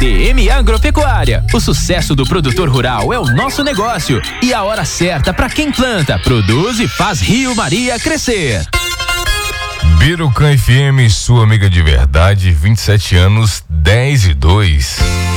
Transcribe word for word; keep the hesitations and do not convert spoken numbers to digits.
D M Agropecuária. O sucesso do produtor rural é o nosso negócio e a hora certa para quem planta, produz e faz Rio Maria crescer. Birucan F M, sua amiga de verdade, vinte e sete anos, dez e dois.